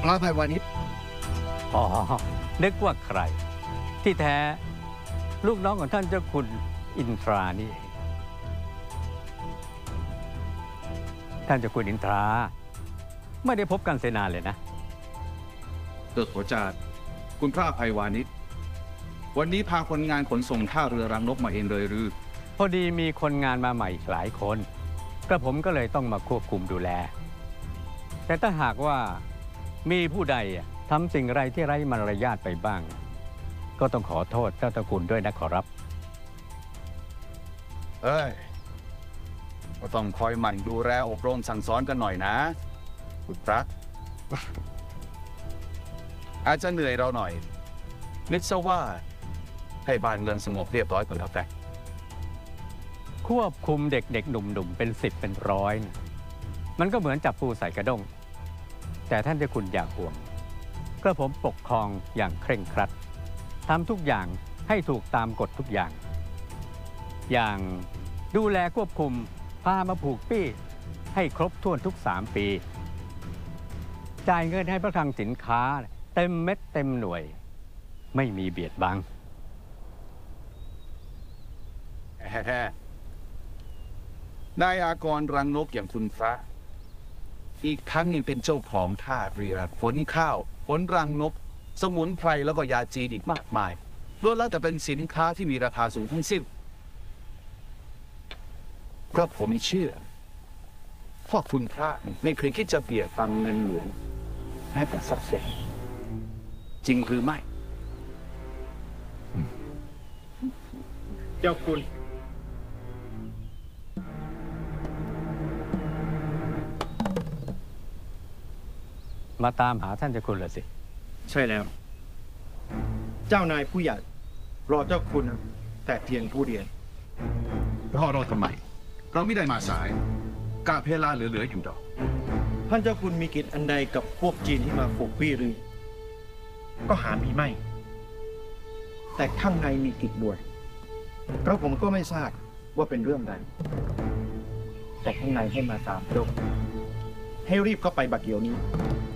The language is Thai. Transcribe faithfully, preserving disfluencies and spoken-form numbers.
พระภัยวานิชอ๋อนึกว่าใครที่แท้ลูกน้องของท่านเจ้าคุณอินทรานี่เองท่านเจ้าคุณอินทราไม่ได้พบกันเสนานเลยนะเกิดหัวจาดคุณพระภัยวานิชวันนี้พาคนงานขนส่งท่าเรือรังนกมาเองเลยหรือพอดีมีคนงานมาใหม่หลายคนกระผมก็เลยต้องมาควบคุมดูแลแต่ถ้าหากว่ามีผู้ใดทำสิ่งไรที่ไร้มารยาทไปบ้างก็ต้องขอโทษเจ้าตระกูลด้วยนะขอรับเอ้ยก็ต้องคอยหมั่นดูแลอบรมสั่งสอนกันหน่อยนะคุณพระอาจจะเหนื่อยเราหน่อยนึกซะว่าให้บ้านเมืองสงบเรียบร้อยก่อนแล้วแต่ควบคุมเด็กๆหนุ่มๆเป็นสิบเป็นร้อยมันก็เหมือนจับปูใส่กระด้งแต่ท่านเจ้าคุณอย่าห่วงกระผมปกครองอย่างเคร่งครัดทำทุกอย่างให้ถูกตามกฎทุกอย่างอย่างดูแลควบคุมพามาผูกปี้ให้ครบถ้วนทุกสามปีจ่ายเงินให้พระคลังสินค้าเต็มเม็ดเต็มหน่วยไม่มีเบียดบังนายอากรรังนกอย่างคุณพระอีกทั้งยังเป็นเจ้าของท่าเรือขนข้าวขนรังนกสมุนไพรแล้วก็ยาจีนอีกมากมายล้วนแล้วแต่เป็นสินค้าที่มีราคาสูงทั้งสิ้นเพราะผมเชื่อว่าคุณพระไม่เคยคิดจะเบียดบังเงินหลวงแม้แต่สักเซนจริงหรือไม่เจ้าคุณมาตามหาท่านเจ้าคุณเหรอสิใช่แล้วเจ้านายผู้ใหญ่รอเจ้าคุณแต่เพียงผู้เดียวรอรอทำไมเราไม่ได้มาสายกะเพลาเหลือๆอยู่ดอกท่านเจ้าคุณมีกิจอันใดกับพวกจีนที่มาฝูกปี้หรือก็หามีไม่แต่ข้างในมีกิจด่วนเพราะผมก็ไม่ทราบว่าเป็นเรื่องใดแต่ข้างในให้มาตามเจ้าให้รีบเข้าไปบัดเดี๋ยวนี้